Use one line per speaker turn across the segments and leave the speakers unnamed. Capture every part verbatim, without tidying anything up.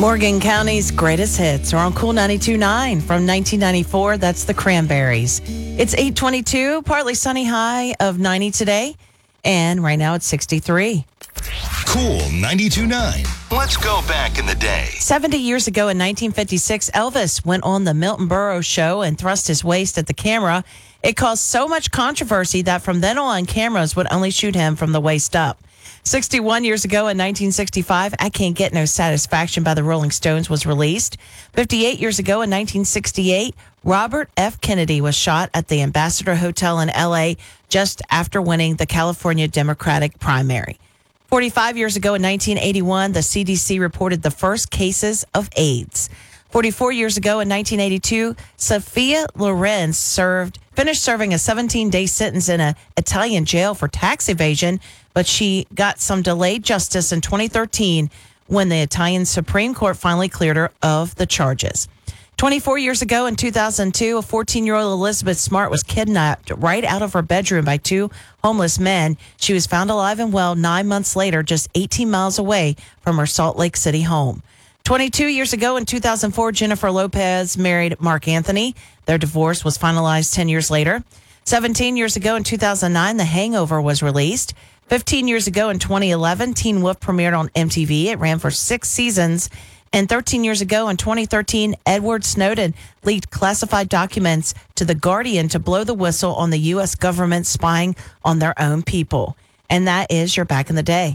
Morgan County's greatest hits are on Cool ninety-two point nine from nineteen ninety-four. That's the Cranberries. It's eight twenty-two, partly sunny, high of ninety today. And right now it's sixty-three.
Cool ninety-two point nine. Let's go back in the day.
seventy years ago in nineteen fifty-six, Elvis went on the Milton Burrows show and thrust his waist at the camera. It caused so much controversy that from then on, cameras would only shoot him from the waist up. sixty-one years ago in nineteen sixty-five, I Can't Get No Satisfaction by the Rolling Stones was released. fifty-eight years ago in nineteen sixty-eight, Robert F. Kennedy was shot at the Ambassador Hotel in L A just after winning the California Democratic primary. forty-five years ago in nineteen eighty-one, the C D C reported the first cases of AIDS. forty-four years ago in nineteen eighty-two, Sophia Loren served, finished serving a seventeen-day sentence in an Italian jail for tax evasion, but she got some delayed justice in twenty thirteen when the Italian Supreme Court finally cleared her of the charges. twenty-four years ago in two thousand two, a fourteen-year-old Elizabeth Smart was kidnapped right out of her bedroom by two homeless men. She was found alive and well nine months later, just eighteen miles away from her Salt Lake City home. twenty-two years ago in two thousand four, Jennifer Lopez married Mark Anthony. Their divorce was finalized ten years later. seventeen years ago in two thousand nine, The Hangover was released. fifteen years ago in twenty eleven, Teen Wolf premiered on M T V. It ran for six seasons. And thirteen years ago in twenty thirteen, Edward Snowden leaked classified documents to The Guardian to blow the whistle on the U S government spying on their own people. And that is your Back in the Day.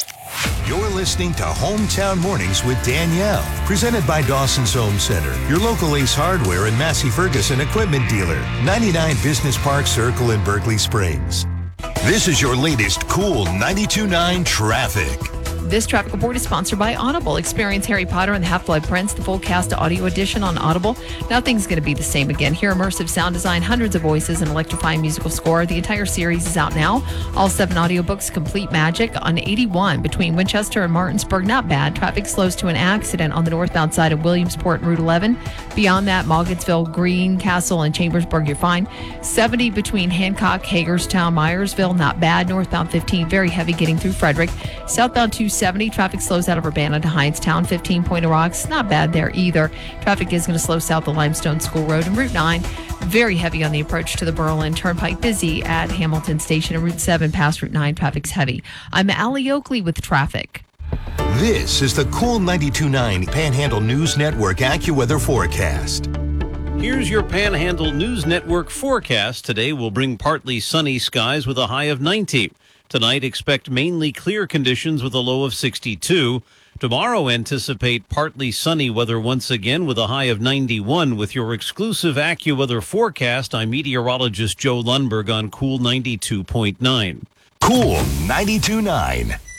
You're listening to Hometown Mornings with Danielle, presented by Dawson's Home Center, your local Ace Hardware and Massey Ferguson equipment dealer, ninety-nine Business Park Circle in Berkeley Springs. This is your latest Cool ninety-two point nine traffic.
This traffic report is sponsored by Audible. Experience Harry Potter and the Half-Blood Prince, the full cast audio edition on Audible. Nothing's going to be the same again. Hear immersive sound design, hundreds of voices, and electrifying musical score. The entire series is out now. All seven audiobooks, complete magic on eighty-one between Winchester and Martinsburg. Not bad. Traffic slows to an accident on the northbound side of Williamsport and Route eleven. Beyond that, Morgansville, Greencastle, and Chambersburg, you're fine. seventy between Hancock, Hagerstown, Myersville. Not bad. Northbound fifteen, very heavy getting through Frederick. Southbound two seventy, traffic slows out of Urbana to Hindstown. fifteen, Point of Rocks, not bad there either. Traffic is going to slow south of Limestone School Road. And Route nine, very heavy on the approach to the Berlin Turnpike. Busy at Hamilton Station. And Route seven past Route nine, traffic's heavy. I'm Allie Oakley with traffic.
This is the Cool ninety-two point nine Panhandle News Network AccuWeather forecast.
Here's your Panhandle News Network forecast. Today will bring partly sunny skies with a high of ninety. Tonight, expect mainly clear conditions with a low of sixty-two. Tomorrow, anticipate partly sunny weather once again with a high of ninety-one. With your exclusive AccuWeather forecast, I'm meteorologist Joe Lundberg on Cool ninety-two point nine.
Cool ninety-two point nine.